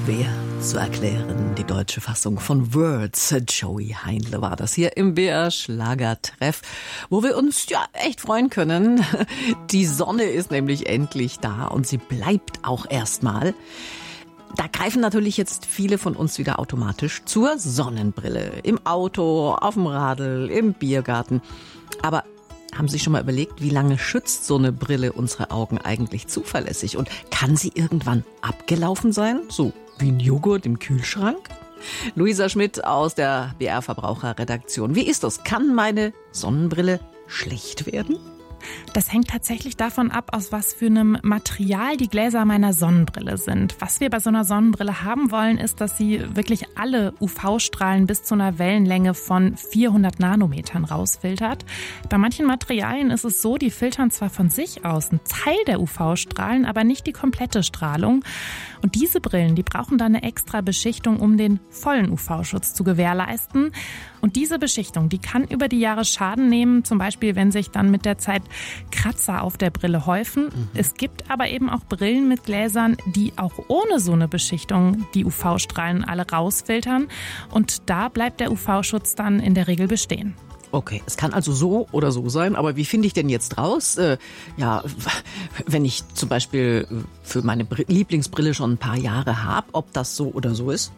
Schwer zu erklären, die deutsche Fassung von Words. Joey Heinle war das hier im BR Schlagertreff, wo wir uns ja echt freuen können. Die Sonne ist nämlich endlich da und sie bleibt auch erstmal. Da greifen natürlich jetzt viele von uns wieder automatisch zur Sonnenbrille. Im Auto, auf dem Radl, im Biergarten. Aber haben Sie schon mal überlegt, wie lange schützt so eine Brille unsere Augen eigentlich zuverlässig? Und kann sie irgendwann abgelaufen sein? So wie ein Joghurt im Kühlschrank? Luisa Schmidt aus der BR Verbraucherredaktion. Wie ist das? Kann meine Sonnenbrille schlecht werden? Das hängt tatsächlich davon ab, aus was für einem Material die Gläser meiner Sonnenbrille sind. Was wir bei so einer Sonnenbrille haben wollen, ist, dass sie wirklich alle UV-Strahlen bis zu einer Wellenlänge von 400 Nanometern rausfiltert. Bei manchen Materialien ist es so, die filtern zwar von sich aus einen Teil der UV-Strahlen, aber nicht die komplette Strahlung. Und diese Brillen, die brauchen dann eine extra Beschichtung, um den vollen UV-Schutz zu gewährleisten. Und diese Beschichtung, die kann über die Jahre Schaden nehmen, zum Beispiel wenn sich dann mit der Zeit Kratzer auf der Brille häufen. Es gibt aber eben auch Brillen mit Gläsern, die auch ohne so eine Beschichtung die UV-Strahlen alle rausfiltern. Und da bleibt der UV-Schutz dann in der Regel bestehen. Okay, es kann also so oder so sein, aber wie finde ich denn jetzt raus, wenn ich zum Beispiel für meine Lieblingsbrille schon ein paar Jahre habe, ob das so oder so ist?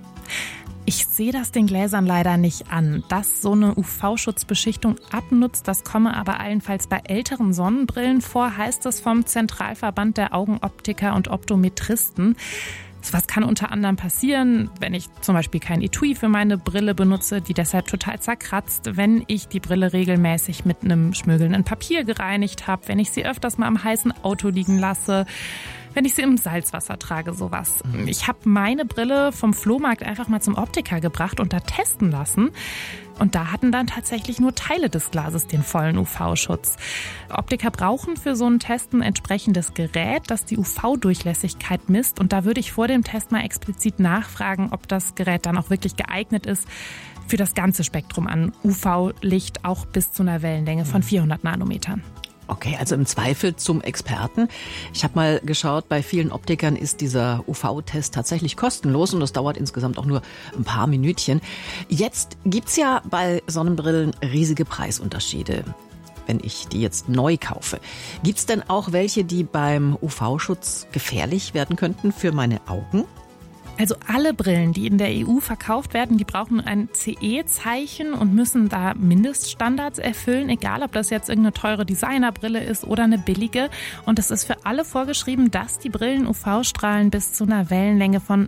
Ich sehe das den Gläsern leider nicht an. Dass so eine UV-Schutzbeschichtung abnutzt, das komme aber allenfalls bei älteren Sonnenbrillen vor, heißt es vom Zentralverband der Augenoptiker und Optometristen. Was kann unter anderem passieren, wenn ich zum Beispiel kein Etui für meine Brille benutze, die deshalb total zerkratzt, wenn ich die Brille regelmäßig mit einem schmirgelnden Papier gereinigt habe, wenn ich sie öfters mal am heißen Auto liegen lasse, wenn ich sie im Salzwasser trage, sowas. Ich habe meine Brille vom Flohmarkt einfach mal zum Optiker gebracht und da testen lassen. Und da hatten dann tatsächlich nur Teile des Glases den vollen UV-Schutz. Optiker brauchen für so einen Test ein entsprechendes Gerät, das die UV-Durchlässigkeit misst. Und da würde ich vor dem Test mal explizit nachfragen, ob das Gerät dann auch wirklich geeignet ist für das ganze Spektrum an UV-Licht, auch bis zu einer Wellenlänge von 400 Nanometern. Okay, also im Zweifel zum Experten. Ich habe mal geschaut, bei vielen Optikern ist dieser UV-Test tatsächlich kostenlos und das dauert insgesamt auch nur ein paar Minütchen. Jetzt gibt's ja bei Sonnenbrillen riesige Preisunterschiede, wenn ich die jetzt neu kaufe. Gibt's denn auch welche, die beim UV-Schutz gefährlich werden könnten für meine Augen? Also alle Brillen, die in der EU verkauft werden, die brauchen ein CE-Zeichen und müssen da Mindeststandards erfüllen, egal ob das jetzt irgendeine teure Designerbrille ist oder eine billige. Und es ist für alle vorgeschrieben, dass die Brillen UV-Strahlen bis zu einer Wellenlänge von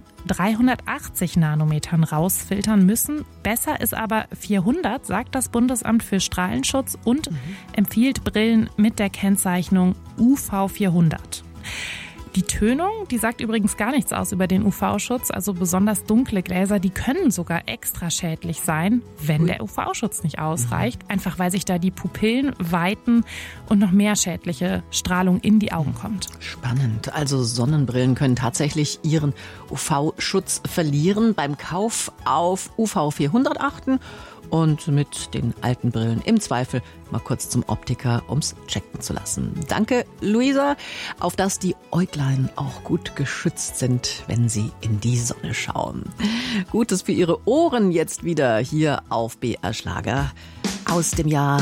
380 Nanometern rausfiltern müssen. Besser ist aber 400, sagt das Bundesamt für Strahlenschutz und empfiehlt Brillen mit der Kennzeichnung UV 400. Die Tönung, die sagt übrigens gar nichts aus über den UV-Schutz. Also besonders dunkle Gläser, die können sogar extra schädlich sein, wenn der UV-Schutz nicht ausreicht. Einfach weil sich da die Pupillen weiten und noch mehr schädliche Strahlung in die Augen kommt. Spannend. Also Sonnenbrillen können tatsächlich ihren UV-Schutz verlieren. Beim Kauf auf UV 400 achten. Und mit den alten Brillen im Zweifel mal kurz zum Optiker, ums checken zu lassen. Danke, Luisa, auf dass die Äuglein auch gut geschützt sind, wenn sie in die Sonne schauen. Gutes für Ihre Ohren jetzt wieder hier auf BR Schlager aus dem Jahr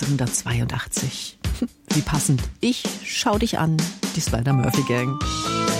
1982. Wie passend. Ich schau dich an, die Spider Murphy Gang.